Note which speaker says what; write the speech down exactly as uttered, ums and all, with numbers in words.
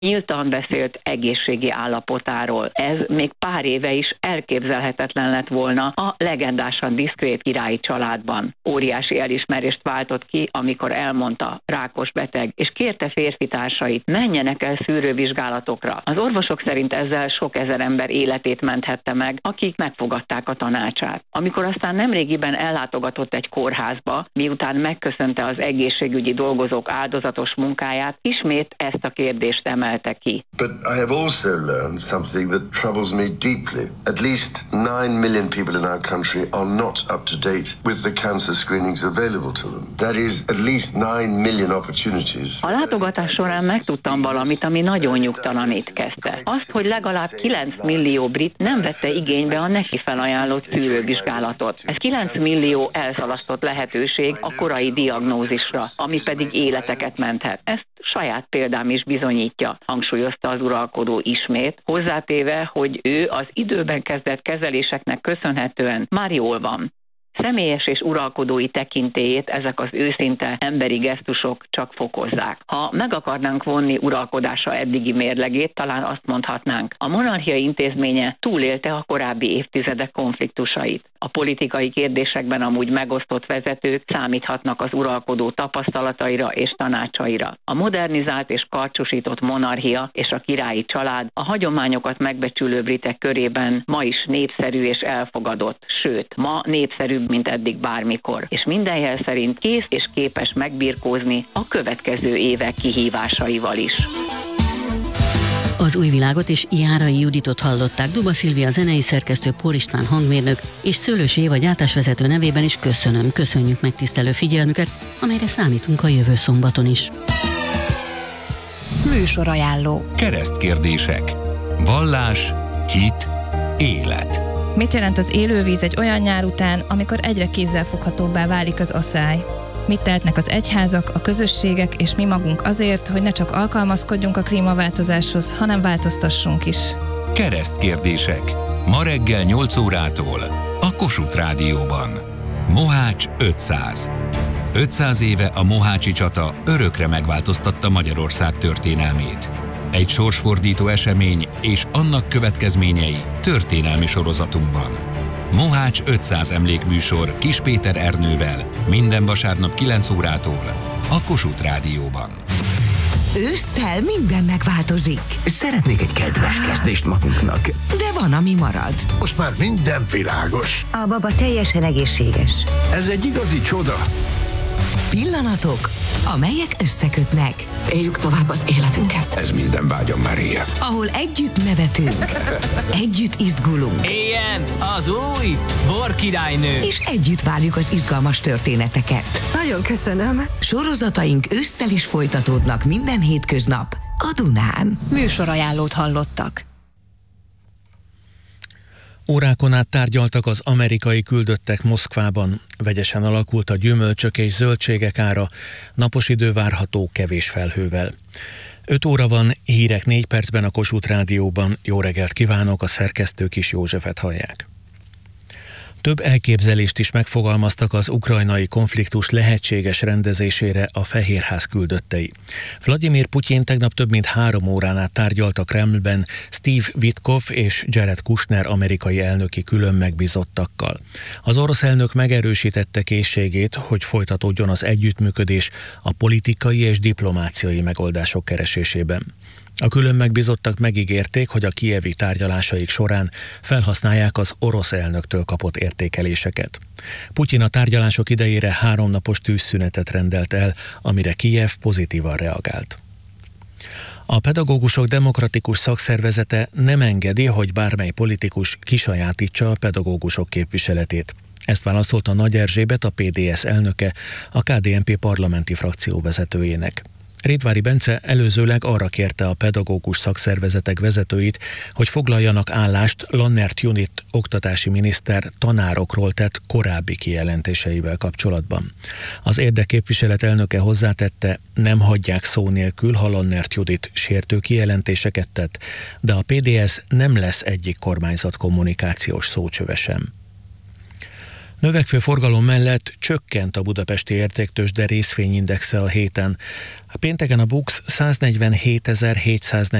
Speaker 1: nyíltan beszélt egészségi állapotáról. Ez még pár éve is elképzelhetetlen lett volna a legendásan diszkrét királyi családban. Óriási elismerést váltott ki, amikor elmondta, rákos beteg, és kérte férfitársait, menjenek el szűrővizsgálatokra. Az orvosok szerint ezzel sok ezer ember életét menthette meg, akik megfogadták a tanácsát. Amikor aztán nemrégiben ellátogatott egy kórházba, miután megköszönte az egészségügyi dolgozók áldozatos munkáját, ismét ezt a kérdést emelte ki.
Speaker 2: But I have also learned something that troubles me deeply. At least nine million people in our country are not up to date with the cancer screenings available to them. That is at least nine million opportunities.
Speaker 1: A látogatás során megtudtam valamit, ami nagyon nyugtalanít kezdte. Azt, hogy legalább kilenc millió brit nem vette igénybe a neki felajánlott szűrővizsgálatot. Ez kilenc millió elszalasztott lehetőség a korai diagnózisra, ami pedig életeket menthet. Ezt saját példám is bizonyítja, hangsúlyozta az uralkodó ismét, hozzátéve, hogy ő az időben kezdett kezeléseknek köszönhetően már jól van. Személyes és uralkodói tekintélyét ezek az őszinte emberi gesztusok csak fokozzák. Ha meg akarnánk vonni uralkodása eddigi mérlegét, talán azt mondhatnánk, a monarchia intézménye túlélte a korábbi évtizedek konfliktusait. A politikai kérdésekben amúgy megosztott vezetők számíthatnak az uralkodó tapasztalataira és tanácsaira. A modernizált és karcsúsított monarchia és a királyi család a hagyományokat megbecsülő britek körében ma is népszerű és elfogadott, sőt, ma népszerűbb, mint eddig bármikor, és minden jel szerint kész és képes megbirkózni a következő évek kihívásaival is.
Speaker 3: Az Új Világot és Járai Juditot hallották. Duba Szilvia zenei szerkesztő, Pór István hangmérnök és Szőlősi Éva gyártásvezető nevében is köszönöm, köszönjük megtisztelő figyelmüket, amelyre számítunk a jövő szombaton is.
Speaker 4: Műsorajánló.
Speaker 5: Keresztkérdések. Vallás, hit, élet.
Speaker 6: Mit jelent az élővíz egy olyan nyár után, amikor egyre kézzelfoghatóbbá válik az asszály? Mit tehetnek az egyházak, a közösségek és mi magunk azért, hogy ne csak alkalmazkodjunk a klímaváltozáshoz, hanem változtassunk is?
Speaker 5: Keresztkérdések. Ma reggel nyolc órától a Kossuth Rádióban. Mohács ötszáz. ötszáz éve a mohácsi csata örökre megváltoztatta Magyarország történelmét. Egy sorsfordító esemény és annak következményei történelmi sorozatunkban. Mohács ötszáz emlékműsor Kis Péter Ernővel minden vasárnap kilenc órától a Kossuth Rádióban.
Speaker 7: Ősszel minden megváltozik.
Speaker 8: Szeretnék egy kedves kezdést magunknak.
Speaker 7: De van, ami marad.
Speaker 9: Most már minden világos.
Speaker 7: A baba teljesen egészséges.
Speaker 9: Ez egy igazi csoda.
Speaker 7: Pillanatok, amelyek összekötnek.
Speaker 8: Éljük tovább az életünket.
Speaker 9: Ez minden vágyam már ilyen.
Speaker 7: Ahol együtt nevetünk, együtt izgulunk.
Speaker 10: Éljen az új borkirálynő!
Speaker 7: És együtt várjuk az izgalmas történeteket.
Speaker 4: Nagyon köszönöm.
Speaker 7: Sorozataink ősszel is folytatódnak minden hétköznap a Dunán.
Speaker 4: Műsorajánlót hallottak.
Speaker 11: Órákon át tárgyaltak az amerikai küldöttek Moszkvában. Vegyesen alakult a gyümölcsök és zöldségek ára, napos idő várható kevés felhővel. öt óra van, hírek négy percben a Kossuth Rádióban. Jó reggelt kívánok, a szerkesztő Kis Józsefet hallják. Több elképzelést is megfogalmaztak az ukrajnai konfliktus lehetséges rendezésére a Fehérház küldöttei. Vladimir Putyin tegnap több mint három órán át tárgyalt a Kremlben Steve Witkoff és Jared Kushner amerikai elnöki külön megbízottakkal. Az orosz elnök megerősítette készségét, hogy folytatódjon az együttműködés a politikai és diplomáciai megoldások keresésében. A külön megbízottak megígérték, hogy a kijevi tárgyalásaik során felhasználják az orosz elnöktől kapott értékeléseket. Putyin a tárgyalások idejére háromnapos tűzszünetet rendelt el, amire Kijev pozitívan reagált. A Pedagógusok Demokratikus Szakszervezete nem engedi, hogy bármely politikus kisajátítsa a pedagógusok képviseletét. Ezt válaszolta Nagy Erzsébet, a pé dé es elnöke, a ká dé en pé parlamenti frakció vezetőjének. Rétvári Bence előzőleg arra kérte a pedagógus szakszervezetek vezetőit, hogy foglaljanak állást Lannert Junit oktatási miniszter tanárokról tett korábbi kijelentéseivel kapcsolatban. Az érdekképviselet elnöke hozzátette, nem hagyják szó nélkül, ha Lannert Judit sértő kijelentéseket tett, de a pé dé es nem lesz egyik kormányzat kommunikációs szócsöve sem. Növekvő forgalom mellett csökkent a budapesti értéktőzsde részvényindexe a héten. A pénteken a BUX száznegyvenhétezer-hétszáznegyven